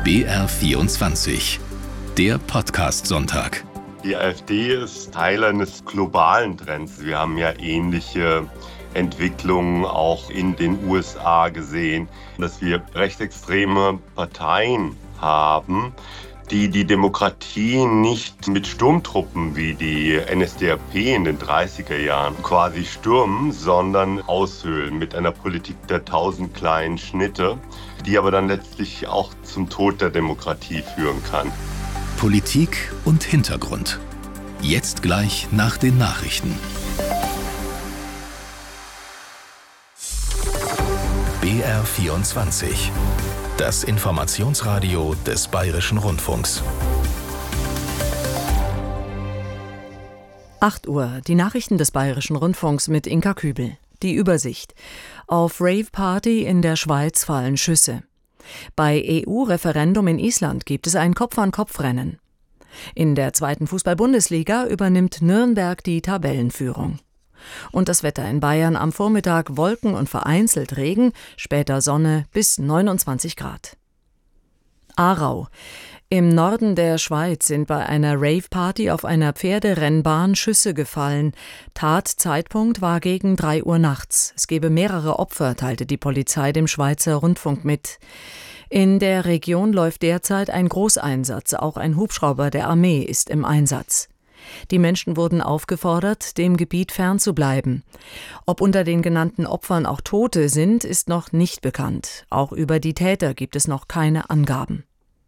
BR24, der Podcast-Sonntag. Die AfD ist Teil eines globalen Trends. Wir haben ja ähnliche Entwicklungen auch in den USA gesehen, dass wir rechtsextreme Parteien haben, die die Demokratie nicht mit Sturmtruppen wie die NSDAP in den 30er Jahren quasi stürmen, sondern aushöhlen mit einer Politik der 1000 kleinen Schnitte, die aber dann letztlich auch zum Tod der Demokratie führen kann. Politik und Hintergrund. Jetzt gleich nach den Nachrichten. BR24. Das Informationsradio des Bayerischen Rundfunks. 8 Uhr, die Nachrichten des Bayerischen Rundfunks mit Inka Kübel. Die Übersicht. Auf Rave-Party in der Schweiz fallen Schüsse. Bei EU-Referendum in Island gibt es ein Kopf-an-Kopf-Rennen. In der 2. Fußball-Bundesliga übernimmt Nürnberg die Tabellenführung. Und das Wetter in Bayern am Vormittag: Wolken und vereinzelt Regen, später Sonne bis 29 Grad. Aarau. Im Norden der Schweiz sind bei einer Rave-Party auf einer Pferderennbahn Schüsse gefallen. Tatzeitpunkt war gegen 3 Uhr nachts. Es gebe mehrere Opfer, teilte die Polizei dem Schweizer Rundfunk mit. In der Region läuft derzeit ein Großeinsatz. Auch ein Hubschrauber der Armee ist im Einsatz. Die Menschen wurden aufgefordert, dem Gebiet fernzubleiben. Ob unter den genannten Opfern auch Tote sind, ist noch nicht bekannt. Auch über die Täter gibt es noch keine Angaben.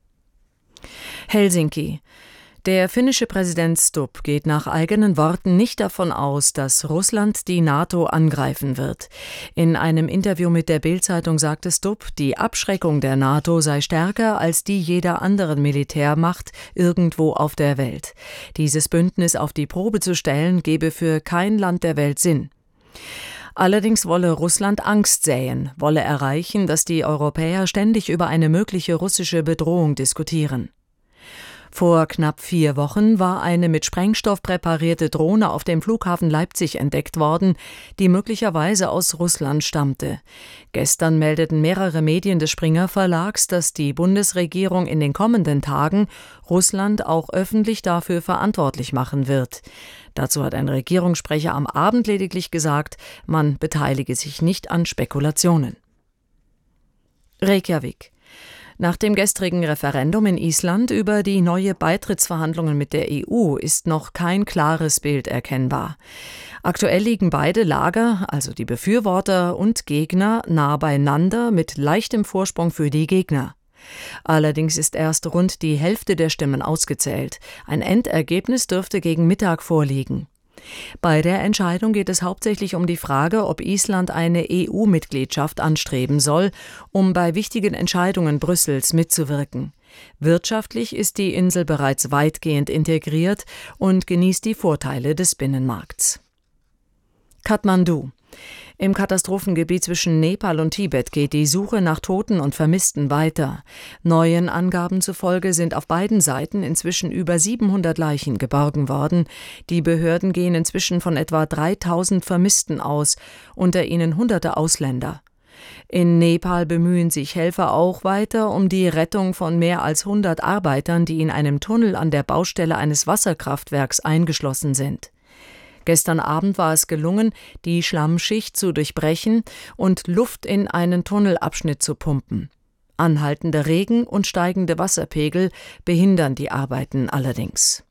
Helsinki. Der finnische Präsident Stubb geht nach eigenen Worten nicht davon aus, dass Russland die NATO angreifen wird. In einem Interview mit der Bild-Zeitung sagte Stubb, die Abschreckung der NATO sei stärker als die jeder anderen Militärmacht irgendwo auf der Welt. Dieses Bündnis auf die Probe zu stellen, gebe für kein Land der Welt Sinn. Allerdings wolle Russland Angst säen, wolle erreichen, dass die Europäer ständig über eine mögliche russische Bedrohung diskutieren. Vor knapp 4 Wochen war eine mit Sprengstoff präparierte Drohne auf dem Flughafen Leipzig entdeckt worden, die möglicherweise aus Russland stammte. Gestern meldeten mehrere Medien des Springer Verlags, dass die Bundesregierung in den kommenden Tagen Russland auch öffentlich dafür verantwortlich machen wird. Dazu hat ein Regierungssprecher am Abend lediglich gesagt, man beteilige sich nicht an Spekulationen. Reykjavik. Nach dem gestrigen Referendum in Island über die neue Beitrittsverhandlungen mit der EU ist noch kein klares Bild erkennbar. Aktuell liegen beide Lager, also die Befürworter und Gegner, nah beieinander mit leichtem Vorsprung für die Gegner. Allerdings ist erst rund die Hälfte der Stimmen ausgezählt. Ein Endergebnis dürfte gegen Mittag vorliegen. Bei der Entscheidung geht es hauptsächlich um die Frage, ob Island eine EU-Mitgliedschaft anstreben soll, um bei wichtigen Entscheidungen Brüssels mitzuwirken. Wirtschaftlich ist die Insel bereits weitgehend integriert und genießt die Vorteile des Binnenmarkts. Kathmandu. Im Katastrophengebiet zwischen Nepal und Tibet geht die Suche nach Toten und Vermissten weiter. Neuen Angaben zufolge sind auf beiden Seiten inzwischen über 700 Leichen geborgen worden. Die Behörden gehen inzwischen von etwa 3000 Vermissten aus, unter ihnen Hunderte Ausländer. In Nepal bemühen sich Helfer auch weiter um die Rettung von mehr als 100 Arbeitern, die in einem Tunnel an der Baustelle eines Wasserkraftwerks eingeschlossen sind. Gestern Abend war es gelungen, die Schlammschicht zu durchbrechen und Luft in einen Tunnelabschnitt zu pumpen. Anhaltender Regen und steigende Wasserpegel behindern die Arbeiten allerdings.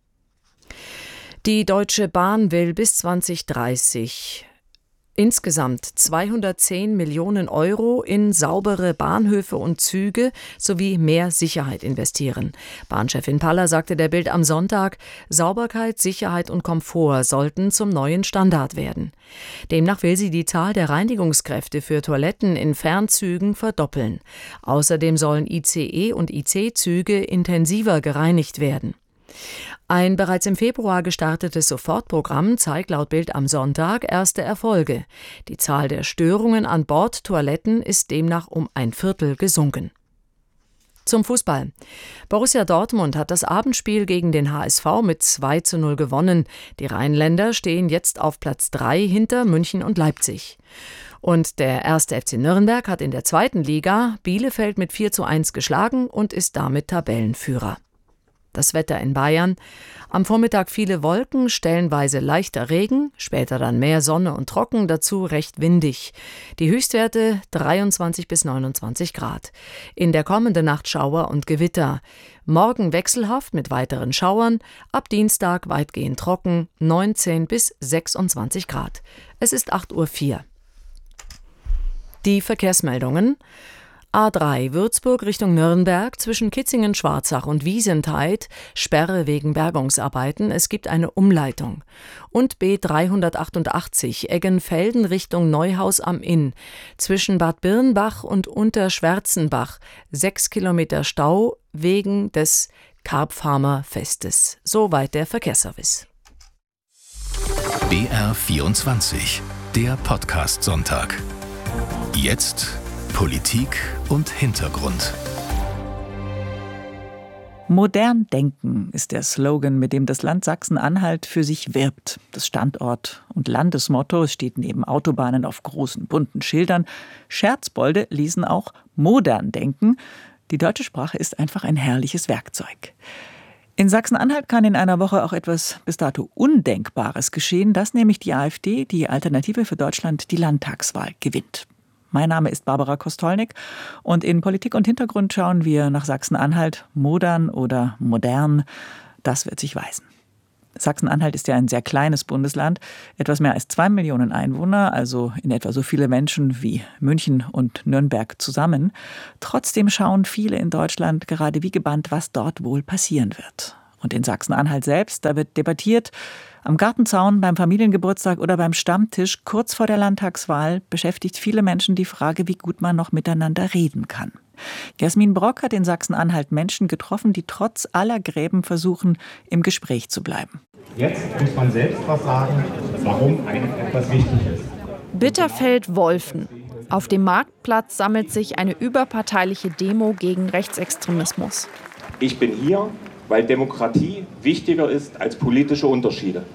Die Deutsche Bahn will bis 2030 insgesamt 210 Millionen Euro in saubere Bahnhöfe und Züge sowie mehr Sicherheit investieren. Bahnchefin Paller sagte der Bild am Sonntag, Sauberkeit, Sicherheit und Komfort sollten zum neuen Standard werden. Demnach will sie die Zahl der Reinigungskräfte für Toiletten in Fernzügen verdoppeln. Außerdem sollen ICE und IC-Züge intensiver gereinigt werden. Ein bereits im Februar gestartetes Sofortprogramm zeigt laut Bild am Sonntag erste Erfolge. Die Zahl der Störungen an Bordtoiletten ist demnach um 1/4 gesunken. Zum Fußball. Borussia Dortmund hat das Abendspiel gegen den HSV mit 2:0 gewonnen. Die Rheinländer stehen jetzt auf Platz 3 hinter München und Leipzig. Und der 1. FC Nürnberg hat in der 2. Liga Bielefeld mit 4:1 geschlagen und ist damit Tabellenführer. Das Wetter in Bayern. Am Vormittag viele Wolken, stellenweise leichter Regen, später dann mehr Sonne und trocken, dazu recht windig. Die Höchstwerte 23 bis 29 Grad. In der kommenden Nacht Schauer und Gewitter. Morgen wechselhaft mit weiteren Schauern, ab Dienstag weitgehend trocken, 19 bis 26 Grad. Es ist 8:04 Uhr. Die Verkehrsmeldungen. A3 Würzburg Richtung Nürnberg zwischen Kitzingen-Schwarzach und Wiesentheid, Sperre wegen Bergungsarbeiten, es gibt eine Umleitung. Und B388 Eggenfelden Richtung Neuhaus am Inn, zwischen Bad Birnbach und Unterschwärzenbach, 6 Kilometer Stau wegen des Karpfarmer-Festes. Soweit der Verkehrsservice. BR24, der Podcast-Sonntag. Jetzt Politik und Hintergrund. Modern denken ist der Slogan, mit dem das Land Sachsen-Anhalt für sich wirbt. Das Standort- und Landesmotto steht neben Autobahnen auf großen bunten Schildern. Scherzbolde ließen auch modern denken. Die deutsche Sprache ist einfach ein herrliches Werkzeug. In Sachsen-Anhalt kann in einer Woche auch etwas bis dato Undenkbares geschehen, dass nämlich die AfD, die Alternative für Deutschland, die Landtagswahl gewinnt. Mein Name ist Barbara Kostolnik und in Politik und Hintergrund schauen wir nach Sachsen-Anhalt, modern oder modern, das wird sich weisen. Sachsen-Anhalt ist ja ein sehr kleines Bundesland, etwas mehr als 2 Millionen Einwohner, also in etwa so viele Menschen wie München und Nürnberg zusammen. Trotzdem schauen viele in Deutschland gerade wie gebannt, was dort wohl passieren wird. Und in Sachsen-Anhalt selbst, da wird debattiert, am Gartenzaun, beim Familiengeburtstag oder beim Stammtisch kurz vor der Landtagswahl beschäftigt viele Menschen die Frage, wie gut man noch miteinander reden kann. Jasmin Brock hat in Sachsen-Anhalt Menschen getroffen, die trotz aller Gräben versuchen, im Gespräch zu bleiben. Jetzt muss man selbst was sagen, warum einem etwas wichtig ist. Bitterfeld-Wolfen. Auf dem Marktplatz sammelt sich eine überparteiliche Demo gegen Rechtsextremismus. Ich bin hier, weil Demokratie wichtiger ist als politische Unterschiede.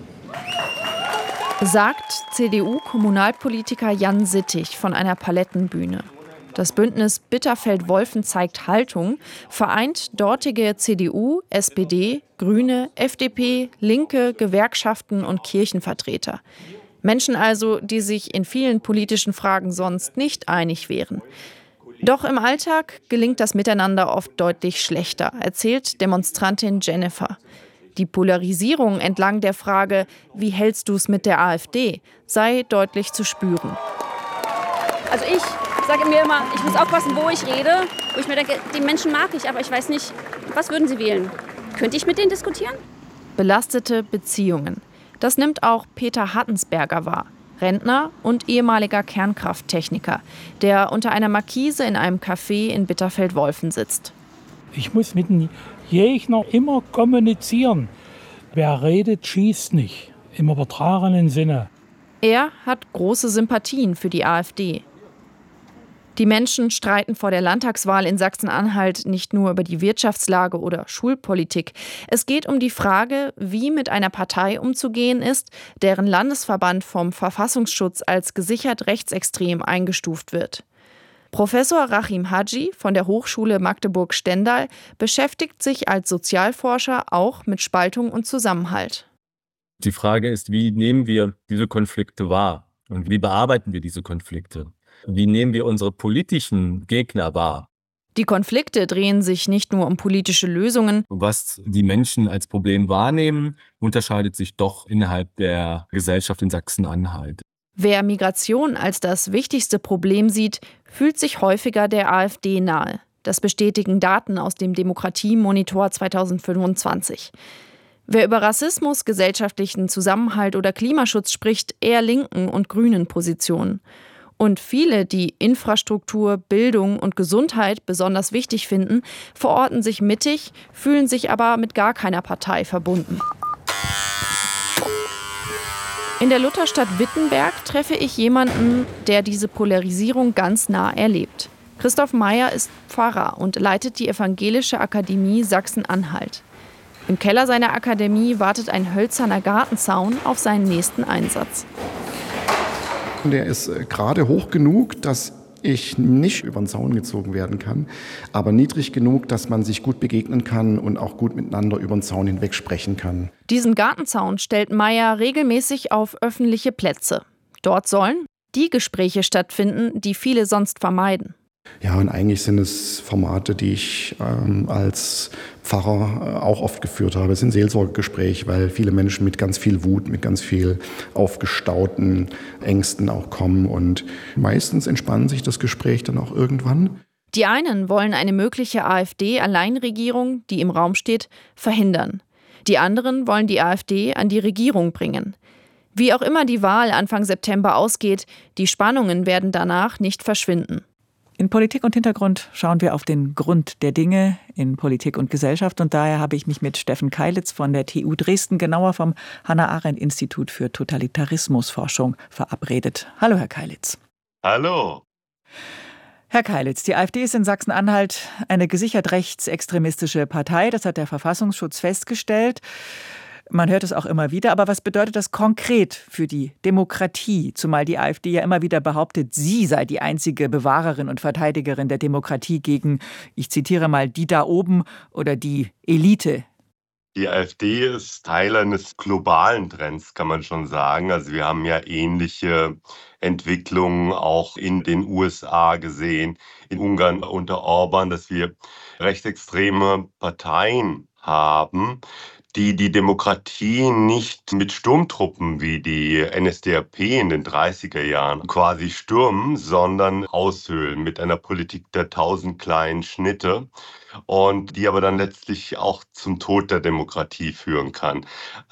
Sagt CDU-Kommunalpolitiker Jan Sittig von einer Palettenbühne. Das Bündnis Bitterfeld-Wolfen zeigt Haltung, vereint dortige CDU, SPD, Grüne, FDP, Linke, Gewerkschaften und Kirchenvertreter. Menschen also, die sich in vielen politischen Fragen sonst nicht einig wären. Doch im Alltag gelingt das Miteinander oft deutlich schlechter, erzählt Demonstrantin Jennifer. Die Polarisierung entlang der Frage, wie hältst du es mit der AfD, sei deutlich zu spüren. Also ich sage mir immer, ich muss aufpassen, wo ich rede, wo ich mir denke, die Menschen mag ich, aber ich weiß nicht, was würden sie wählen? Könnte ich mit denen diskutieren? Belastete Beziehungen. Das nimmt auch Peter Hattensberger wahr. Rentner und ehemaliger Kernkrafttechniker, der unter einer Markise in einem Café in Bitterfeld-Wolfen sitzt. Ich muss mit dem Gegner immer kommunizieren. Wer redet, schießt nicht, im übertragenen Sinne. Er hat große Sympathien für die AfD. Die Menschen streiten vor der Landtagswahl in Sachsen-Anhalt nicht nur über die Wirtschaftslage oder Schulpolitik. Es geht um die Frage, wie mit einer Partei umzugehen ist, deren Landesverband vom Verfassungsschutz als gesichert rechtsextrem eingestuft wird. Professor Rachim Haji von der Hochschule Magdeburg-Stendal beschäftigt sich als Sozialforscher auch mit Spaltung und Zusammenhalt. Die Frage ist, wie nehmen wir diese Konflikte wahr und wie bearbeiten wir diese Konflikte? Wie nehmen wir unsere politischen Gegner wahr? Die Konflikte drehen sich nicht nur um politische Lösungen. Was die Menschen als Problem wahrnehmen, unterscheidet sich doch innerhalb der Gesellschaft in Sachsen-Anhalt. Wer Migration als das wichtigste Problem sieht, fühlt sich häufiger der AfD nahe. Das bestätigen Daten aus dem Demokratiemonitor 2025. Wer über Rassismus, gesellschaftlichen Zusammenhalt oder Klimaschutz spricht, eher linken und grünen Positionen. Und viele, die Infrastruktur, Bildung und Gesundheit besonders wichtig finden, verorten sich mittig, fühlen sich aber mit gar keiner Partei verbunden. In der Lutherstadt Wittenberg treffe ich jemanden, der diese Polarisierung ganz nah erlebt. Christoph Meyer ist Pfarrer und leitet die Evangelische Akademie Sachsen-Anhalt. Im Keller seiner Akademie wartet ein hölzerner Gartenzaun auf seinen nächsten Einsatz. Und der ist gerade hoch genug, dass ich nicht über den Zaun gezogen werden kann, aber niedrig genug, dass man sich gut begegnen kann und auch gut miteinander über den Zaun hinweg sprechen kann. Diesen Gartenzaun stellt Meyer regelmäßig auf öffentliche Plätze. Dort sollen die Gespräche stattfinden, die viele sonst vermeiden. Ja, und eigentlich sind es Formate, die ich als Pfarrer auch oft geführt habe. Es sind Seelsorgegespräche, weil viele Menschen mit ganz viel Wut, mit ganz viel aufgestauten Ängsten auch kommen. Und meistens entspannt sich das Gespräch dann auch irgendwann. Die einen wollen eine mögliche AfD-Alleinregierung, die im Raum steht, verhindern. Die anderen wollen die AfD an die Regierung bringen. Wie auch immer die Wahl Anfang September ausgeht, die Spannungen werden danach nicht verschwinden. In Politik und Hintergrund schauen wir auf den Grund der Dinge in Politik und Gesellschaft. Und daher habe ich mich mit Steffen Keilitz von der TU Dresden, genauer vom Hannah-Arendt-Institut für Totalitarismusforschung, verabredet. Hallo, Herr Keilitz. Hallo. Herr Keilitz, die AfD ist in Sachsen-Anhalt eine gesichert rechtsextremistische Partei. Das hat der Verfassungsschutz festgestellt. Man hört es auch immer wieder, aber was bedeutet das konkret für die Demokratie? Zumal die AfD ja immer wieder behauptet, sie sei die einzige Bewahrerin und Verteidigerin der Demokratie gegen, ich zitiere mal, die da oben oder die Elite. Die AfD ist Teil eines globalen Trends, kann man schon sagen. Also wir haben ja ähnliche Entwicklungen auch in den USA gesehen, in Ungarn unter Orban, dass wir rechtsextreme Parteien haben, die die Demokratie nicht mit Sturmtruppen wie die NSDAP in den 30er Jahren quasi stürmen, sondern aushöhlen mit einer Politik der 1000 kleinen Schnitte und die aber dann letztlich auch zum Tod der Demokratie führen kann.